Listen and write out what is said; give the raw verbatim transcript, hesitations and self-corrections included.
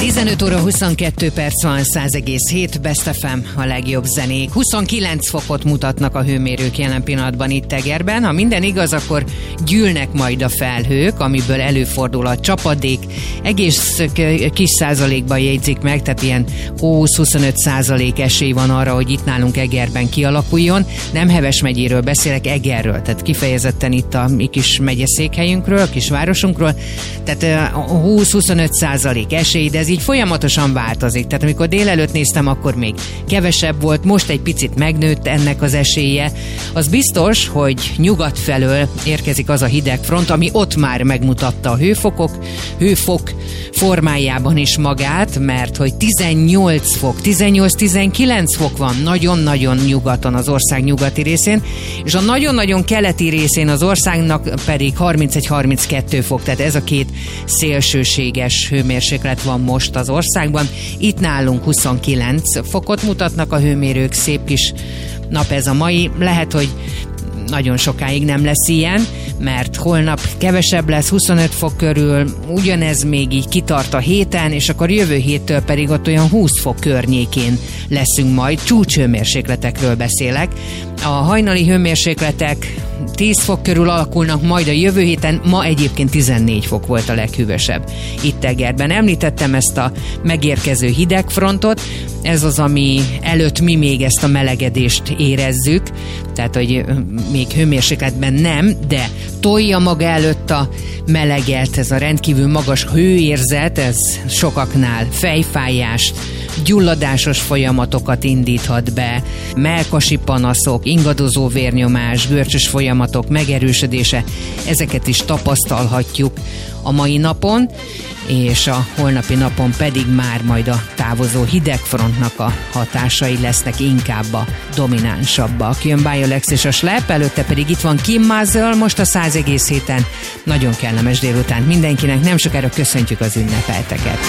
tizenöt óra huszonkettő perc van, száz egész hét Best ef em, a legjobb zenék. huszonkilenc fokot mutatnak a hőmérők jelen pillanatban itt Egerben. Ha minden igaz, akkor gyűlnek majd a felhők, amiből előfordul a csapadék. Egész kis százalékban jegyzik meg, tehát ilyen húsz-huszonöt százalék esély van arra, hogy itt nálunk Egerben kialakuljon. Nem Heves megyéről beszélek, Egerről, tehát kifejezetten itt a mi kis megyeszékhelyünkről, a kis városunkról. Tehát húsz-huszonöt százalék esély, de ez így folyamatosan változik. Tehát amikor délelőtt néztem, akkor még kevesebb volt, most egy picit megnőtt ennek az esélye. Az biztos, hogy nyugat felől érkezik az a hideg front, ami ott már megmutatta a hőfokok, hőfok formájában is magát, mert hogy tizennyolc fok, tizennyolc-tizenkilenc fok van nagyon-nagyon nyugaton, az ország nyugati részén, és a nagyon-nagyon keleti részén az országnak pedig harmincegy-harminckettő fok, tehát ez a két szélsőséges hőmérséklet van most az országban. Itt nálunk huszonkilenc fokot mutatnak a hőmérők, szép kis nap ez a mai. Lehet, hogy nagyon sokáig nem lesz ilyen, mert holnap kevesebb lesz, huszonöt fok körül, ugyanez még így kitart a héten, és akkor jövő héttől pedig ott olyan húsz fok környékén leszünk majd, csúcshőmérsékletekről beszélek. A hajnali hőmérsékletek tíz fok körül alakulnak majd a jövő héten, ma egyébként tizennégy fok volt a leghűvösebb itt Egerben. Említettem ezt a megérkező hidegfrontot, ez az, ami előtt mi még ezt a melegedést érezzük, tehát hogy még hőmérsékletben nem, de tolja maga előtt a meleget, ez a rendkívül magas hőérzet, ez sokaknál fejfájást, gyulladásos folyamatokat indíthat be, mellkasi panaszok, ingadozó vérnyomás, görcsös folyamatok megerősödése, ezeket is tapasztalhatjuk a mai napon, és a holnapi napon pedig már majd a távozó hidegfrontnak a hatásai lesznek inkább a dominánsabbak. Jön Biolex és a Slap, előtte pedig itt van Kim Mazel, most a száz egész héten. Nagyon kellemes délután mindenkinek, nem sokára köszöntjük az ünnepelteket.